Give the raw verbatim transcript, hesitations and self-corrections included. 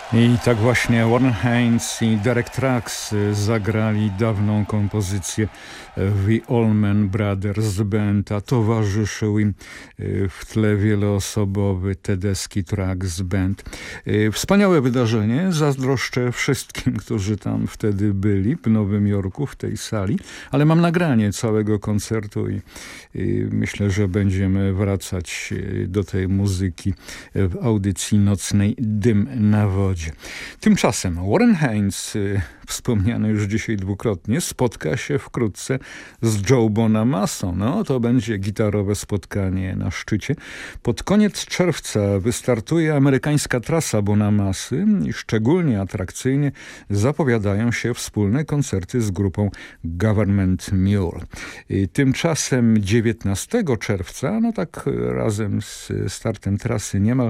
I tak właśnie Warren Haynes i Derek Trucks zagrali dawną kompozycję The Allman Brothers Band, a towarzyszył im w tle wieloosobowy Tedeschi Trucks Band. Wspaniałe wydarzenie, zazdroszczę wszystkim, którzy tam wtedy byli w Nowym Jorku, w tej sali, ale mam nagranie całego koncertu i, i myślę, że będziemy wracać do tej muzyki w audycji nocnej Dym na wodzie. Tymczasem Warren Haynes, wspomniany już dzisiaj dwukrotnie, spotka się wkrótce z Joe Bonamassą. No, to będzie gitarowe spotkanie na szczycie. Pod koniec czerwca wystartuje amerykańska trasa Bonamassy i szczególnie atrakcyjnie zapowiadają się wspólne koncerty z grupą Government Mule. I tymczasem dziewiętnastego czerwca, no tak razem z startem trasy niemal